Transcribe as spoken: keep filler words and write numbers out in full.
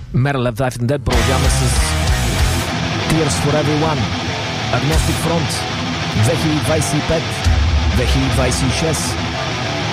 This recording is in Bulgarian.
Metal Life and Dead продължаваме с Tears for Everyone, Agnostic Front, две хиляди двадесет и пет - две хиляди двадесет и шест.